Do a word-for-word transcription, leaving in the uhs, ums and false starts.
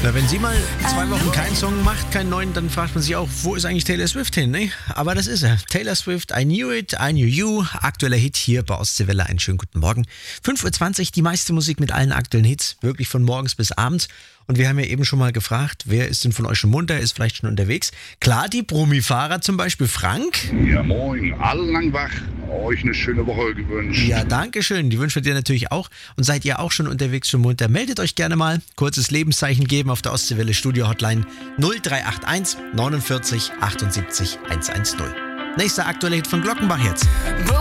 Na, wenn sie mal zwei Wochen keinen Song macht, keinen neuen, dann fragt man sich auch, wo ist eigentlich Taylor Swift hin, ne? Aber das ist er. Taylor Swift, I Knew It, I Knew You. Aktueller Hit hier bei Ostseewelle. Einen schönen guten Morgen. fünf Uhr zwanzig, die meiste Musik mit allen aktuellen Hits. Wirklich von morgens bis abends. Und wir haben ja eben schon mal gefragt, wer ist denn von euch schon munter, ist vielleicht schon unterwegs? Klar, die Brummi-Fahrer, zum Beispiel Frank. Ja, moin, alle lang wach. Euch eine schöne Woche gewünscht. Ja, danke schön. Die wünschen wir dir natürlich auch. Und seid ihr auch schon unterwegs, schon munter? Meldet euch gerne mal. Kurzes Lebenszeichen geben auf der Ostseewelle Studio Hotline null drei acht eins neunundvierzig achtundsiebzig hundertzehn. Nächster aktueller Hit von Glockenbach jetzt.